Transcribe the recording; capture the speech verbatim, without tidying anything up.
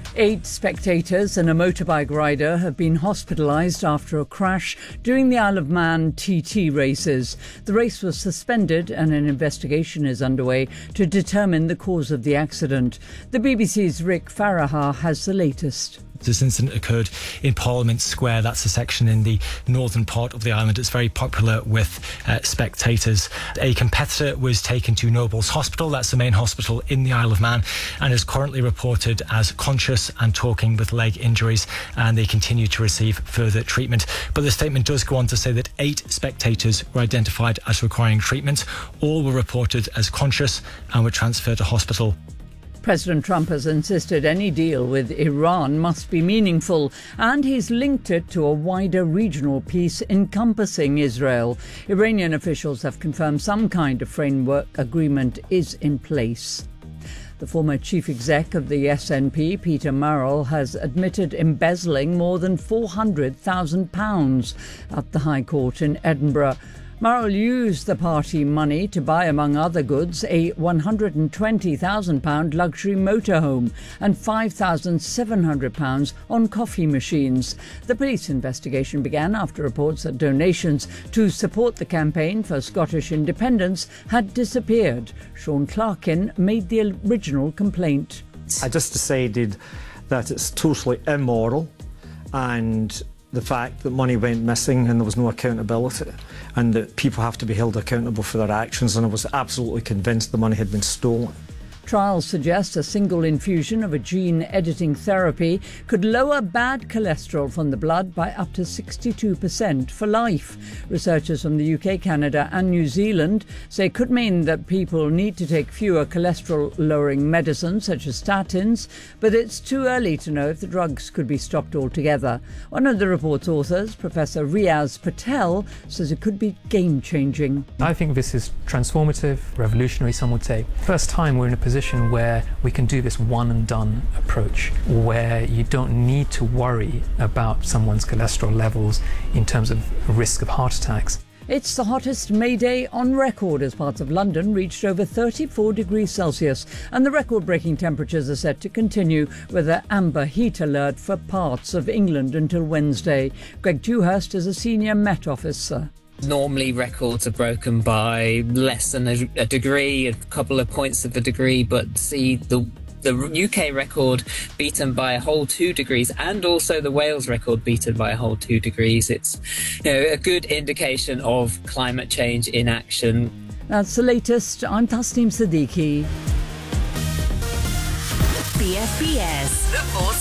Eight spectators and a motorbike rider have been hospitalised after a crash during the Isle of Man T T races. The race was suspended and an investigation is underway to determine the cause of the accident. The B B C's Rick Farahar has the latest. This incident occurred in Parliament Square. That's a section in the northern part of the island. It's very popular with uh, spectators. A competitor was taken to Nobles Hospital. That's the main hospital in the Isle of Man, and is currently reported as conscious and talking with leg injuries, and they continue to receive further treatment. But the statement does go on to say that eight spectators were identified as requiring treatment. All were reported as conscious and were transferred to hospital. President Trump has insisted any deal with Iran must be meaningful, and he's linked it to a wider regional peace encompassing Israel. Iranian officials have confirmed some kind of framework agreement is in place. The former chief exec of the S N P, Peter Murrell, has admitted embezzling more than four hundred thousand pounds at the High Court in Edinburgh. Murrell used the party money to buy, among other goods, a one hundred twenty thousand pounds luxury motorhome and five thousand seven hundred pounds on coffee machines. The police investigation began after reports that donations to support the campaign for Scottish independence had disappeared. Sean Clarkin made the original complaint. I just decided that it's totally immoral, and the fact that money went missing and there was no accountability, and that people have to be held accountable for their actions, and I was absolutely convinced the money had been stolen. Trials suggest a single infusion of a gene-editing therapy could lower bad cholesterol from the blood by up to sixty-two percent for life. Researchers from the U K, Canada and New Zealand say it could mean that people need to take fewer cholesterol-lowering medicines such as statins, but it's too early to know if the drugs could be stopped altogether. One of the report's authors, Professor Riaz Patel, says it could be game-changing. I think this is transformative, revolutionary, some would say. First time we're in a position where we can do this one and done approach, where you don't need to worry about someone's cholesterol levels in terms of risk of heart attacks. It's the hottest May Day on record as parts of London reached over thirty-four degrees Celsius, and the record-breaking temperatures are set to continue with an amber heat alert for parts of England until Wednesday. Greg Dewhurst is a senior Met officer. Normally records are broken by less than a, a degree, a couple of points of a degree, but see the the U K record beaten by a whole two degrees and also the Wales record beaten by a whole two degrees. It's, you know, a good indication of climate change in action. That's the latest. I'm Tasneem Siddiqui. B F B S. The